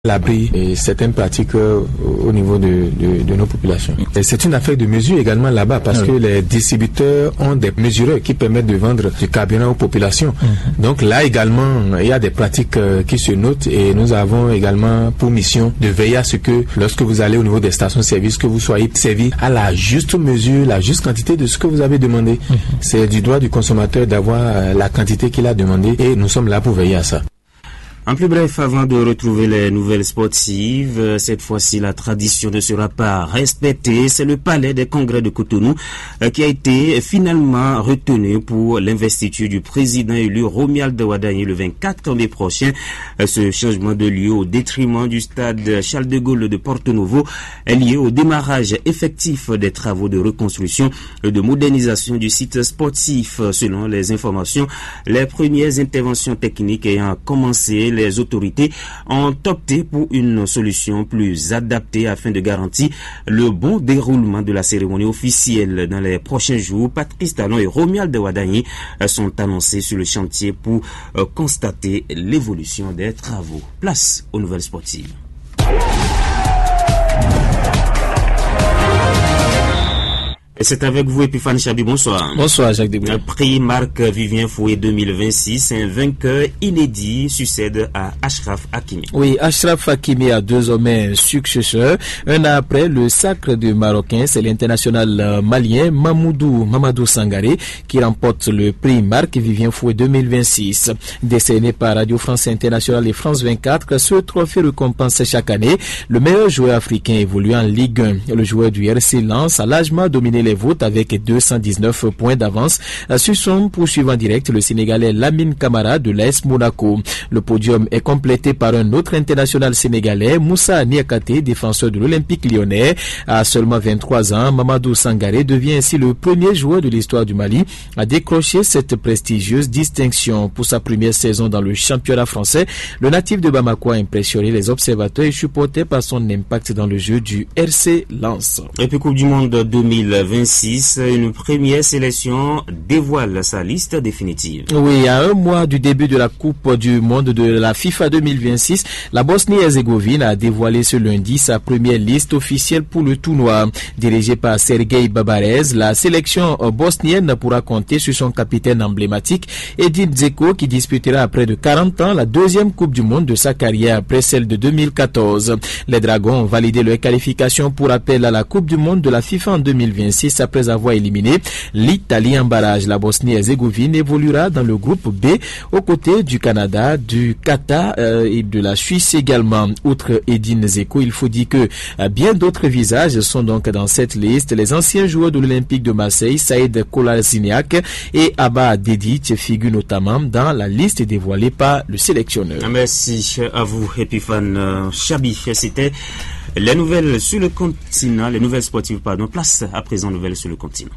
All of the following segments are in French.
l'abri et certaines pratiques au niveau de nos populations. Et c'est une affaire de mesure également là-bas parce que les distributeurs ont des mesureurs qui permettent de vendre du carburant aux populations. Donc là également, il y a des pratiques qui se notent et nous avons également pour mission de veiller à ce que lorsque vous allez au niveau des stations-service, que vous soyez servi à la juste mesure, la juste quantité de ce que vous avez demandé. C'est du droit du consommateur d'avoir la quantité qu'il a demandé et nous sommes là pour veiller à ça. En plus bref, avant de retrouver les nouvelles sportives, cette fois-ci la tradition ne sera pas respectée. C'est le palais des congrès de Cotonou qui a été finalement retenu pour l'investiture du président élu Romuald Wadagni le 24 mai prochain. Ce changement de lieu au détriment du stade Charles de Gaulle de Porto Novo est lié au démarrage effectif des travaux de reconstruction et de modernisation du site sportif. Selon les informations, les premières interventions techniques ayant commencé, les autorités ont opté pour une solution plus adaptée afin de garantir le bon déroulement de la cérémonie officielle. Dans les prochains jours, Patrice Talon et Romuald Wadagni sont annoncés sur le chantier pour constater l'évolution des travaux. Place aux nouvelles sportives. Et c'est avec vous, Epiphane Chabi, bonsoir. Bonsoir, Jacques Desbouilles. Le prix Marc Vivien Fouet 2026, un vainqueur inédit succède à Achraf Hakimi. Oui, Achraf Hakimi a désormais un successeur. Un an après le sacre du Marocain, c'est l'international malien Mamadou Sangaré qui remporte le prix Marc Vivien Fouet 2026. Décerné par Radio France Internationale et France 24, ce trophée récompense chaque année le meilleur joueur africain évoluant en Ligue 1. Le joueur du RC Lens a largement dominé les votes avec 219 points d'avance sur son poursuivant direct, le Sénégalais Lamine Camara de l'AS Monaco. Le podium est complété par un autre international sénégalais, Moussa Niakate, défenseur de l'Olympique lyonnais. À seulement 23 ans, Mamadou Sangaré devient ainsi le premier joueur de l'histoire du Mali à décrocher cette prestigieuse distinction. Pour sa première saison dans le championnat français, le natif de Bamako a impressionné les observateurs et supportés par son impact dans le jeu du RC Lens. Et puis Coupe du Monde 2026, une première sélection dévoile sa liste définitive. Oui, à un mois du début de la Coupe du Monde de la FIFA 2026, la Bosnie-Herzégovine a dévoilé ce lundi sa première liste officielle pour le tournoi. Dirigée par Sergei Babarez, la sélection bosnienne pourra compter sur son capitaine emblématique, Edin Dzeko, qui disputera à près de 40 ans la deuxième Coupe du Monde de sa carrière après celle de 2014. Les Dragons ont validé leur qualification pour appel à la Coupe du Monde de la FIFA en 2026 après avoir éliminé l'Italie en barrage. La Bosnie-Herzégovine évoluera dans le groupe B aux côtés du Canada, du Qatar et de la Suisse également. Outre Edin Dzeko, il faut dire que bien d'autres visages sont donc dans cette liste. Les anciens joueurs de l'Olympique de Marseille, Saïd Kolasinac et Abba Dedic figurent notamment dans la liste dévoilée par le sélectionneur. Merci à vous, Epiphane Chabi. C'était les nouvelles sur le continent, les nouvelles sportives, pardon. Place à présent, nouvelles sur le continent.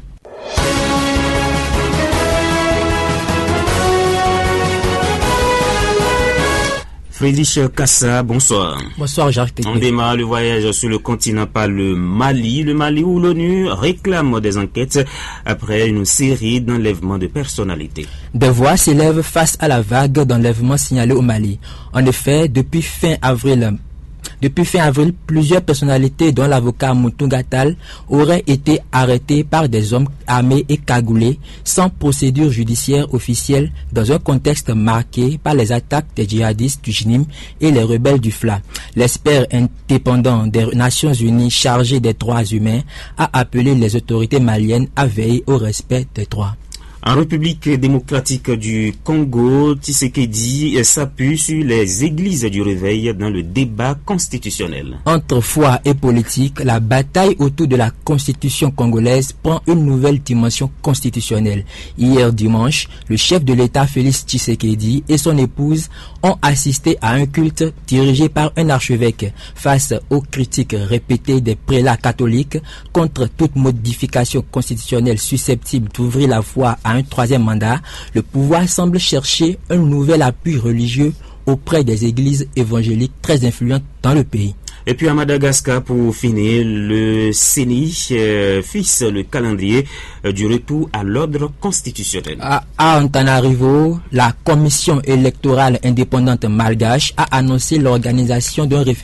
Friedrich Kassa, bonsoir. Bonsoir Jacques. On démarre le voyage sur le continent par le Mali où l'ONU réclame des enquêtes après une série d'enlèvements de personnalités. Des voix s'élèvent face à la vague d'enlèvements signalés au Mali. En effet, depuis fin avril, plusieurs personnalités, dont l'avocat Moutounga Tall, auraient été arrêtées par des hommes armés et cagoulés sans procédure judiciaire officielle dans un contexte marqué par les attaques des djihadistes du JNIM et les rebelles du FLA. L'expert indépendant des Nations Unies chargé des droits humains a appelé les autorités maliennes à veiller au respect des droits. En République démocratique du Congo, Tshisekedi s'appuie sur les églises du réveil dans le débat constitutionnel. Entre foi et politique, la bataille autour de la constitution congolaise prend une nouvelle dimension constitutionnelle. Hier dimanche, le chef de l'État Félix Tshisekedi et son épouse ont assisté à un culte dirigé par un archevêque face aux critiques répétées des prélats catholiques contre toute modification constitutionnelle susceptible d'ouvrir la voie à un troisième mandat. Le pouvoir semble chercher un nouvel appui religieux auprès des églises évangéliques très influentes dans le pays. Et puis à Madagascar, pour finir, le CENI fixe le calendrier du retour à l'ordre constitutionnel. À Antananarivo, la commission électorale indépendante malgache a annoncé l'organisation d'un référendum